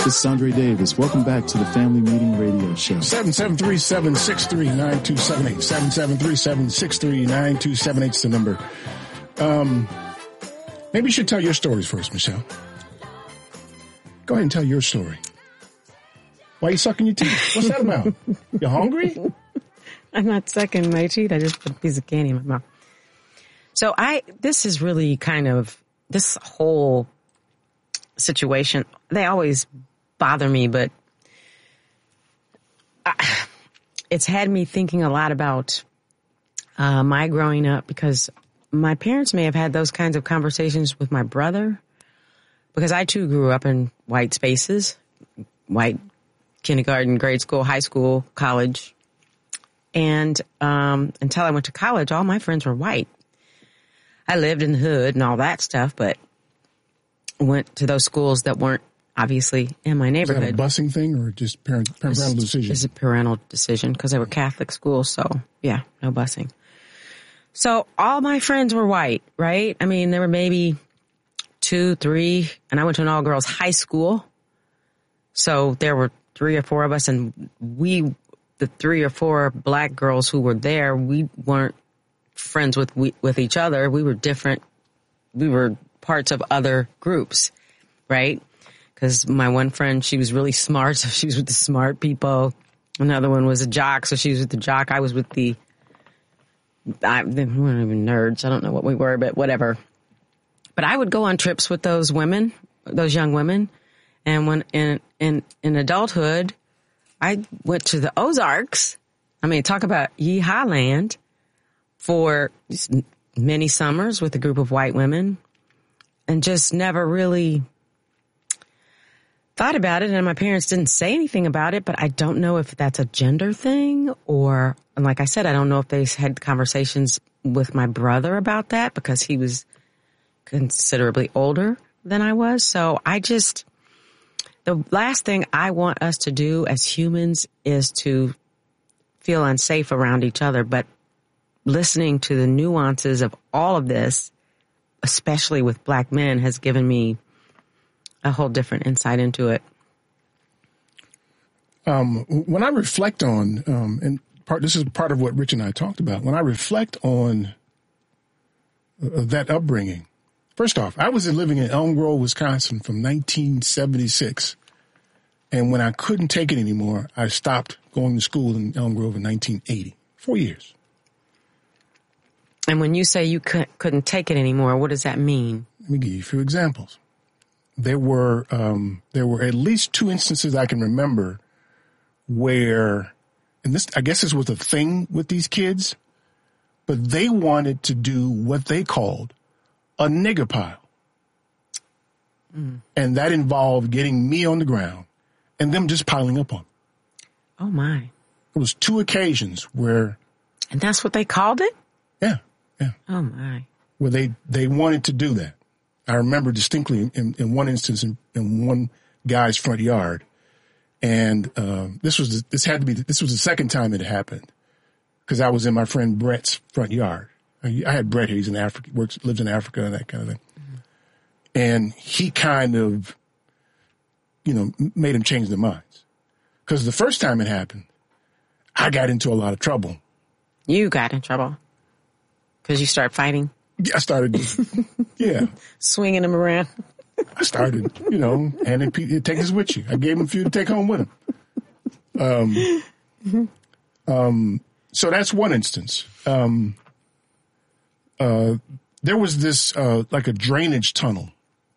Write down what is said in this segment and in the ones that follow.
This is Andre Davis. Welcome back to the Family Meeting Radio Show. 773-763-9278. 773-763-9278 is the number. Maybe you should tell your stories first, Michelle. Go ahead and tell your story. Why are you sucking your teeth? What's that about? You hungry? I'm not sucking my teeth. I just put a piece of candy in my mouth. So this is really kind of, this whole situation, they always bother me, but it's had me thinking a lot about my growing up, because my parents may have had those kinds of conversations with my brother, because I too grew up in white spaces, white kindergarten, grade school, high school, college. And until I went to college, all my friends were white. I lived in the hood and all that stuff, but went to those schools that weren't obviously in my neighborhood. Is that a busing thing or just parental decision? It's a parental decision because they were Catholic schools. So, yeah, no busing. So all my friends were white, right? I mean, there were maybe 2, 3, and I went to an all-girls high school. So there were 3 or 4 of us, and the 3 or 4 black girls who were there, we weren't friends with each other. We were different. We were parts of other groups, right? Because my one friend, she was really smart, so she was with the smart people. Another one was a jock, so she was with the jock. I was with we weren't even nerds. I don't know what we were, but whatever. But I would go on trips with those women, those young women. And when in adulthood, I went to the Ozarks. I mean, talk about Yeehaw Land for many summers with a group of white women, and just never really thought about it. And my parents didn't say anything about it, but I don't know if that's a gender thing or, and like I said, I don't know if they had conversations with my brother about that because he was considerably older than I was. So the last thing I want us to do as humans is to feel unsafe around each other. But listening to the nuances of all of this, especially with black men, has given me a whole different insight into it. When I reflect on, this is part of what Rich and I talked about, when I reflect on that upbringing, first off, I was living in Elm Grove, Wisconsin from 1976. And when I couldn't take it anymore, I stopped going to school in Elm Grove in 1980. 4 years. And when you say you couldn't take it anymore, what does that mean? Let me give you a few examples. There were at least 2 instances I can remember where, and this, I guess this was a thing with these kids, but they wanted to do what they called a nigger pile. Mm. And that involved getting me on the ground and them just piling up on me. Oh, my. It was 2 occasions where. And that's what they called it? Yeah, yeah. Oh, my. Where they wanted to do that. I remember distinctly in one instance in one guy's front yard. And this was the second time it happened because I was in my friend Brett's front yard. I had Brett here. He's in Africa, lives in Africa and that kind of thing. Mm-hmm. And he kind of, made him change their minds. Because the first time it happened, I got into a lot of trouble. You got in trouble? Because you started fighting? Yeah, I started, yeah. Swinging them around? I started, handing people, take this with you. I gave him a few to take home with him. So that's one instance. There was this, like a drainage tunnel,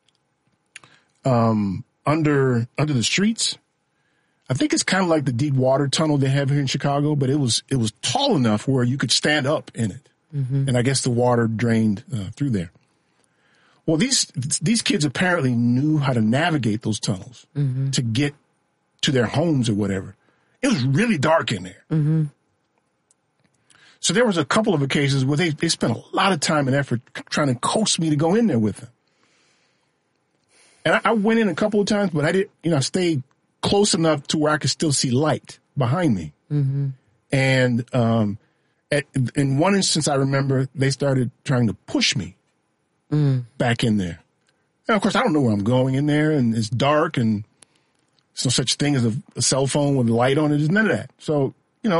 under the streets. I think it's kind of like the deep water tunnel they have here in Chicago, but it was tall enough where you could stand up in it. Mm-hmm. And I guess the water drained through there. Well, these kids apparently knew how to navigate those tunnels mm-hmm. to get to their homes or whatever. It was really dark in there. Mm-hmm. So there was a couple of occasions where they spent a lot of time and effort trying to coax me to go in there with them. And I went in a couple of times, but I didn't, I stayed close enough to where I could still see light behind me. Mm-hmm. And in one instance, I remember they started trying to push me back in there. And of course, I don't know where I'm going in there, and it's dark, and There's no such thing as a cell phone with a light on it. There's none of that. So,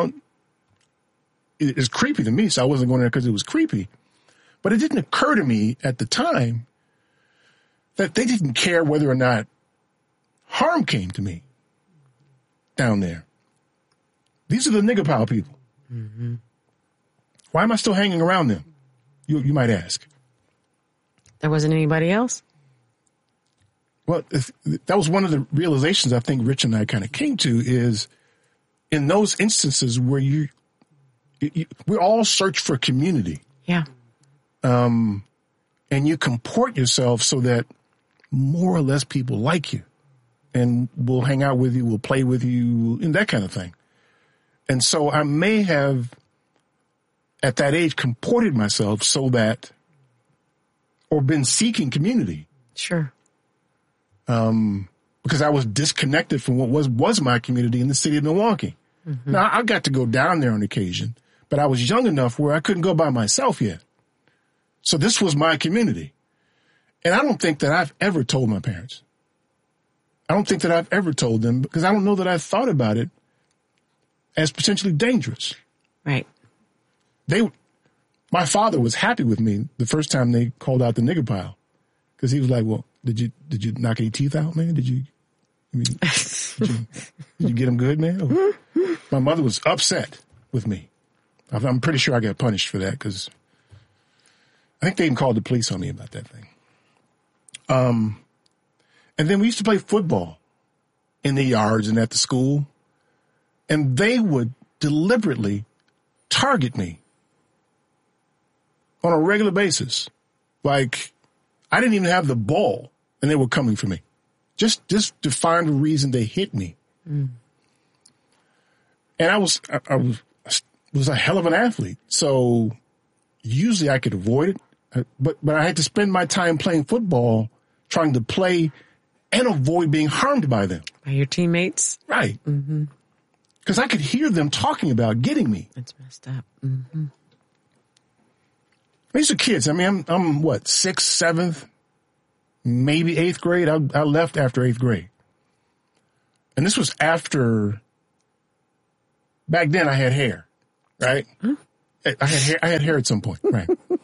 it's creepy to me. So I wasn't going there because it was creepy. But it didn't occur to me at the time that they didn't care whether or not harm came to me down there. These are the nigger pile people. Mm-hmm. Why am I still hanging around them? You might ask. There wasn't anybody else? Well, that was one of the realizations I think Rich and I kind of came to is in those instances where we all search for community. Yeah. And you comport yourself so that more or less people like you and will hang out with you, will play with you, and that kind of thing. And so I may have, at that age, comported myself so that, or been seeking community. Sure. Because I was disconnected from what was my community in the city of Milwaukee. Mm-hmm. Now, I got to go down there on occasion, but I was young enough where I couldn't go by myself yet. So this was my community. And I don't think that I've ever told my parents. I don't think that I've ever told them because I don't know that I thought about it as potentially dangerous. Right. My father was happy with me the first time they called out the nigger pile because he was like, well, did you knock any teeth out, man? Did you get them good, man? Or, my mother was upset with me. I'm pretty sure I got punished for that because I think they even called the police on me about that thing. And then we used to play football in the yards and at the school. And they would deliberately target me on a regular basis. Like, I didn't even have the ball, and they were coming for me. Just to find a reason they hit me. Mm. And I was a hell of an athlete. So usually I could avoid it. But I had to spend my time playing football, trying to play and avoid being harmed by them. By your teammates? Right. Mm-hmm. Because I could hear them talking about getting me. That's messed up. Mm-hmm. These are kids. I mean, I'm what, 6th, 7th, maybe 8th grade? I left after 8th grade. And this was after, back then I had hair, right? Huh? I had hair at some point, right?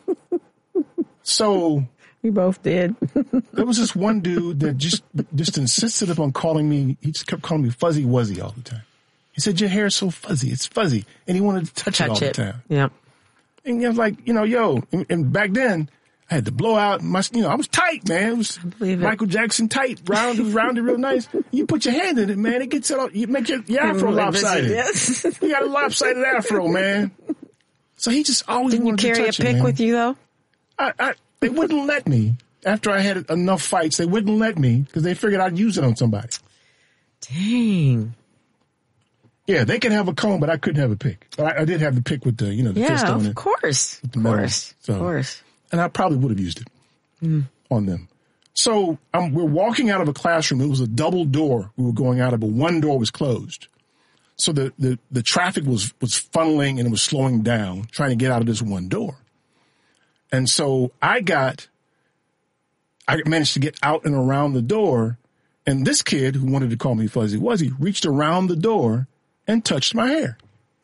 So. We both did. There was this one dude that just insisted upon calling me, he just kept calling me Fuzzy Wuzzy all the time. He said, your hair is so fuzzy. It's fuzzy. And he wanted to touch it all the time. Yeah. And I was like, and back then I had to blow out I was tight, man. It was Michael Jackson tight, rounded real nice. You put your hand in it, man. It gets it all, you make your afro lopsided. Yes. You got a lopsided afro, man. So he just always wanted to touch it. Didn't you carry a pick with you though? They wouldn't let me. After I had enough fights, they wouldn't let me because they figured I'd use it on somebody. Dang. Yeah, they could have a comb, but I couldn't have a pick. But I did have the pick with the, the fist on it. Yeah, of course. Of course. And I probably would have used it on them. So we're walking out of a classroom. It was a double door we were going out of, but one door was closed. So the traffic was funneling and it was slowing down, trying to get out of this one door. And so I managed to get out and around the door. And this kid who wanted to call me Fuzzy Wuzzy reached around the door and touched my hair.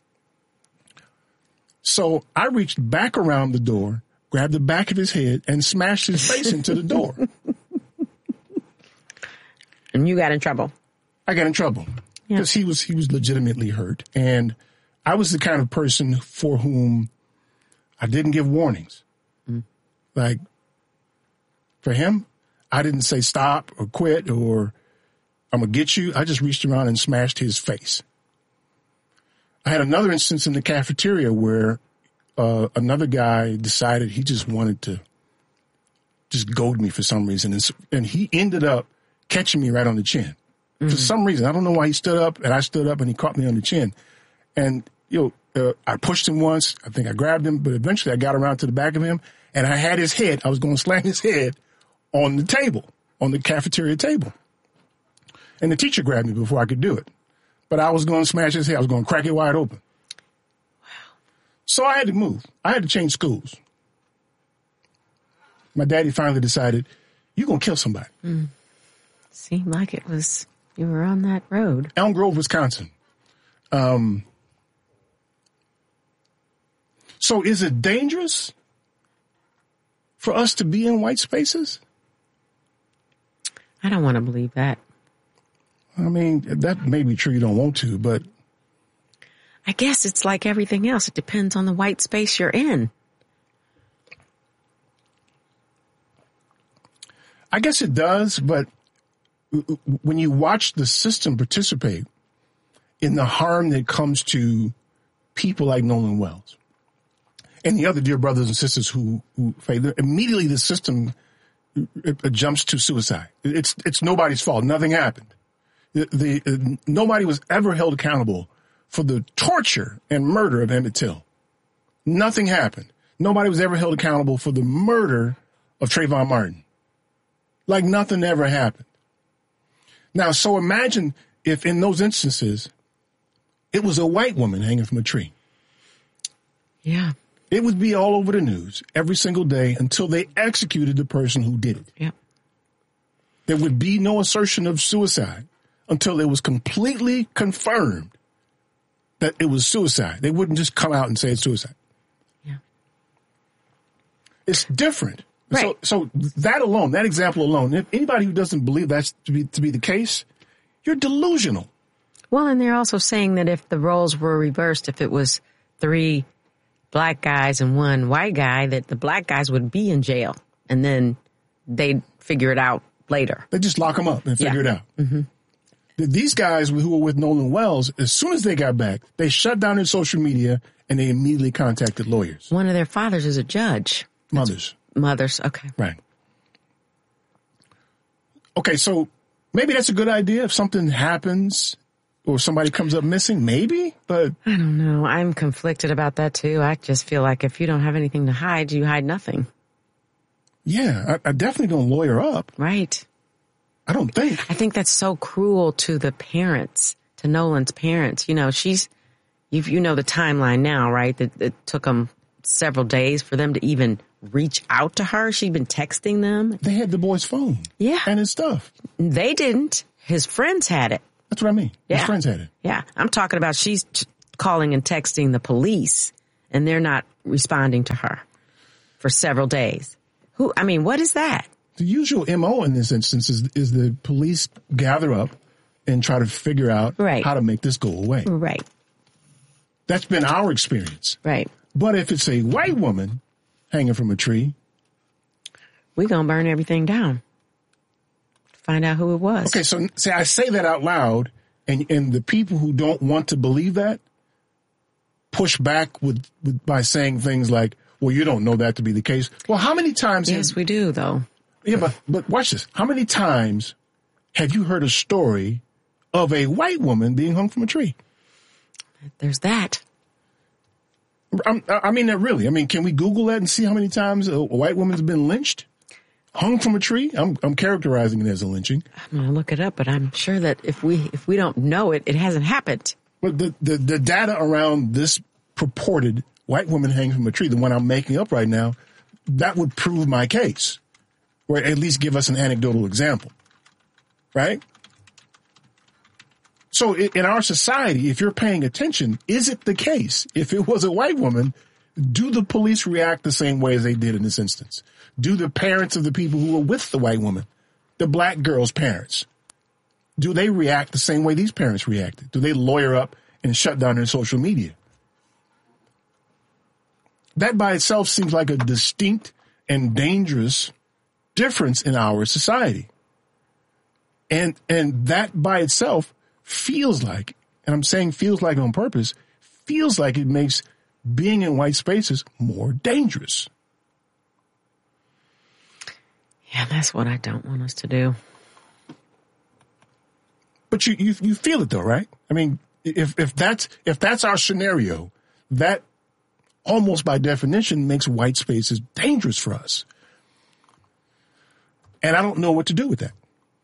So I reached back around the door, grabbed the back of his head, and smashed his face into the door. And you got in trouble. I got in trouble because he was legitimately hurt. And I was the kind of person for whom I didn't give warnings. Mm. Like, for him, I didn't say stop or quit or I'm going to get you. I just reached around and smashed his face. I had another instance in the cafeteria where another guy decided he just wanted to just goad me for some reason. And he ended up catching me right on the chin. Mm-hmm. For some reason. I don't know why he stood up and I stood up and he caught me on the chin. And, I pushed him once. I think I grabbed him, but eventually I got around to the back of him and I had his head. I was going to slam his head on the table, on the cafeteria table. And the teacher grabbed me before I could do it. But I was going to smash his head. I was going to crack it wide open. Wow. So I had to move. I had to change schools. My daddy finally decided, you're going to kill somebody. Seemed like it was You were on that road. Elm Grove, Wisconsin. So is it dangerous for us to be in white spaces? I don't want to believe that. I mean, that may be true. You don't want to, but I guess it's like everything else. It depends on the white space you're in. I guess it does. But when you watch the system participate in the harm that comes to people like Nolan Wells and the other dear brothers and sisters who failed, immediately the system jumps to suicide. It's nobody's fault. Nothing happened. Nobody was ever held accountable for the torture and murder of Emmett Till. Nothing happened. Nobody was ever held accountable for the murder of Trayvon Martin. Like nothing ever happened. Now, so imagine if in those instances, it was a white woman hanging from a tree. Yeah. It would be all over the news every single day until they executed the person who did it. Yeah. There would be no assertion of suicide until it was completely confirmed that it was suicide. They wouldn't just come out and say it's suicide. Yeah. It's different. Right. So that alone, that example alone, if anybody who doesn't believe that's to be the case, you're delusional. Well, and they're also saying that if the roles were reversed, if it was 3 black guys and 1 white guy, that the black guys would be in jail and then they'd figure it out later. They just lock them up and figure it out. Mm-hmm. These guys who were with Nolan Wells, as soon as they got back, they shut down their social media and they immediately contacted lawyers. One of their fathers is a judge. Mothers, okay. Right. Okay, so maybe that's a good idea if something happens or somebody comes up missing, maybe, but I don't know. I'm conflicted about that too. I just feel like if you don't have anything to hide, you hide nothing. Yeah, I definitely don't lawyer up. Right. I don't think. I think that's so cruel to the parents, to Nolan's parents. You know, you know the timeline now, right? That it took them several days for them to even reach out to her. She'd been texting them. They had the boy's phone. Yeah. And his stuff. They didn't. His friends had it. That's what I mean. Yeah. His friends had it. Yeah. I'm talking about she's calling and texting the police and they're not responding to her for several days. What is that? The usual MO in this instance is the police gather up and try to figure out how to make this go away. Right. That's been our experience. Right. But if it's a white woman hanging from a tree, we're going to burn everything down. Find out who it was. Okay, so I say that out loud, and the people who don't want to believe that push back by saying things like, well, you don't know that to be the case. Well, how many times? Yes, we do, though. Yeah, but watch this. How many times have you heard a story of a white woman being hung from a tree? There's that. I mean, really. I mean, can we Google that and see how many times a white woman's been lynched? Hung from a tree? I'm characterizing it as a lynching. I'm going to look it up, but I'm sure that if we don't know it, it hasn't happened. But the data around this purported white woman hanging from a tree, the one I'm making up right now, that would prove my case. Or at least give us an anecdotal example. Right? So in our society, if you're paying attention, is it the case? If it was a white woman, do the police react the same way as they did in this instance? Do the parents of the people who were with the white woman, the black girl's parents, do they react the same way these parents reacted? Do they lawyer up and shut down their social media? That by itself seems like a distinct and dangerous difference in our society. And that by itself feels like, and I'm saying feels like on purpose, feels like it makes being in white spaces more dangerous. Yeah, that's what I don't want us to do. But you feel it though, right? I mean, if that's our scenario, that almost by definition makes white spaces dangerous for us. And I don't know what to do with that.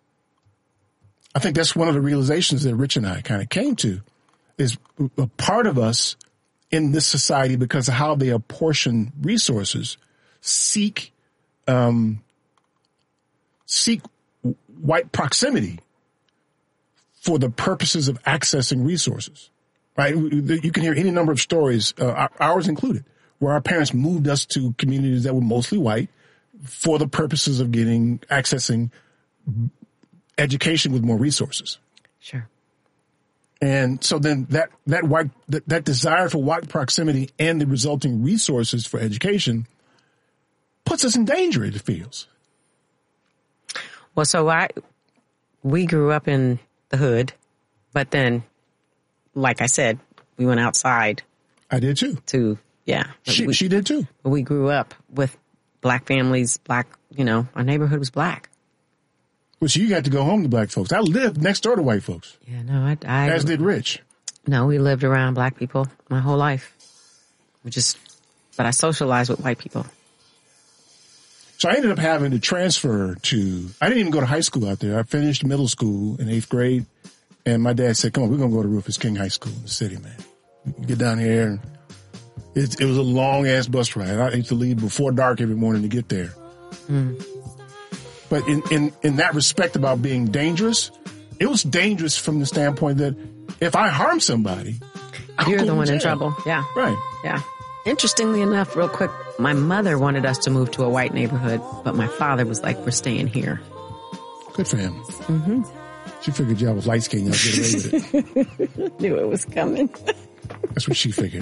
I think that's one of the realizations that Rich and I kind of came to, is a part of us in this society, because of how they apportion resources, seek white proximity for the purposes of accessing resources, right? You can hear any number of stories, ours included, where our parents moved us to communities that were mostly white for the purposes of accessing education with more resources. Sure. And so then that desire for white proximity and the resulting resources for education puts us in danger, it feels. Well, so we grew up in the hood, but then, like I said, we went outside. I did too. She did too. We grew up with black families, our neighborhood was black. Well, so you got to go home to black folks. I lived next door to white folks. Yeah, no, as did Rich. No, we lived around black people my whole life. But I socialized with white people. So I ended up having to transfer I didn't even go to high school out there. I finished middle school in 8th grade. And my dad said, come on, we're going to go to Rufus King High School in the city, man. Get down here. And it was a long ass bus ride. I used to leave before dark every morning to get there. Mm. But in that respect about being dangerous, it was dangerous from the standpoint that if I harm somebody, you're the one in trouble. Yeah. Right. Yeah. Interestingly enough, real quick, my mother wanted us to move to a white neighborhood, but my father was like, we're staying here. Good for him. Mm-hmm. She figured y'all was light skinned, y'all get away with it. Knew it was coming. That's what she figured.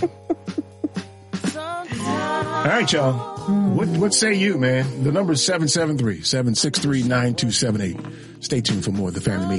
All right, y'all. What say you, man? The number is 773-763-9278. Stay tuned for more of the Family Meeting.